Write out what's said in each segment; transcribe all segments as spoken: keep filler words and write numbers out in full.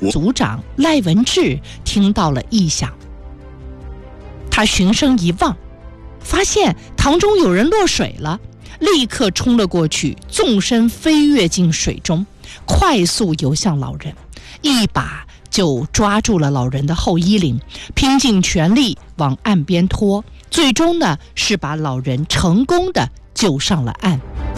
组长赖文志听到了异响，他循声一望，发现塘中有人落水了，立刻冲了过去，纵身飞跃进水中，快速游向老人，一把就抓住了老人的后衣领，拼尽全力往岸边拖，最终呢是把老人成功的救上了岸。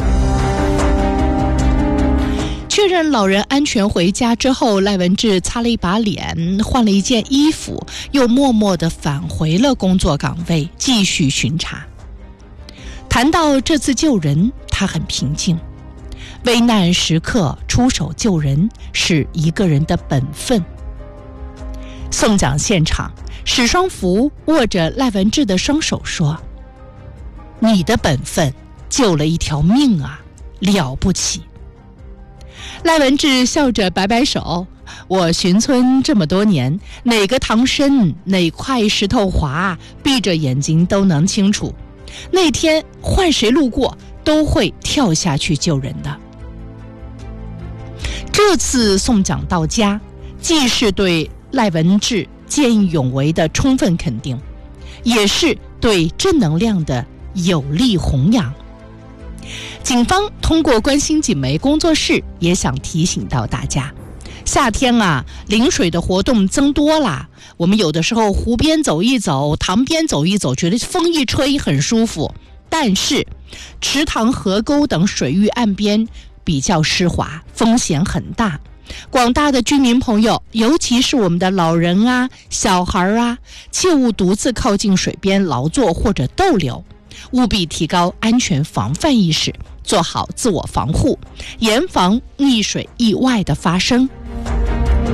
确认老人安全回家之后，赖文志擦了一把脸，换了一件衣服，又默默地返回了工作岗位，继续巡查。谈到这次救人，他很平静。危难时刻出手救人是一个人的本分。送奖现场，史双福握着赖文志的双手说：“你的本分救了一条命啊，了不起。”赖文志笑着摆摆手：“我巡村这么多年，哪个塘深，哪块石头滑，闭着眼睛都能清楚。那天换谁路过，都会跳下去救人的。”这次送奖到家，既是对赖文志见义勇为的充分肯定，也是对正能量的有力弘扬。警方通过关心锦梅工作室也想提醒到大家，夏天啊，临水的活动增多了，我们有的时候湖边走一走，塘边走一走，觉得风一吹很舒服，但是池塘河沟等水域岸边比较湿滑，风险很大。广大的居民朋友，尤其是我们的老人啊、小孩啊，切勿独自靠近水边劳作或者逗留，务必提高安全防范意识，做好自我防护，严防溺水意外的发生。